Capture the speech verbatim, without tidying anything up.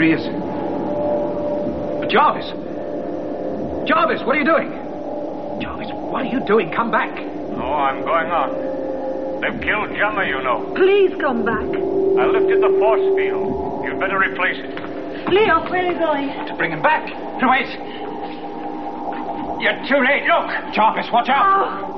he is. Jarvis! Jarvis, what are you doing? Jarvis, what are you doing? Come back. Oh, I'm going on. They've killed Gemma, you know. Please come back. I lifted the force field. You'd better replace it. Leo, where are you going? To bring him back. Wait. You're too late. Look. Jarvis, watch out. Oh.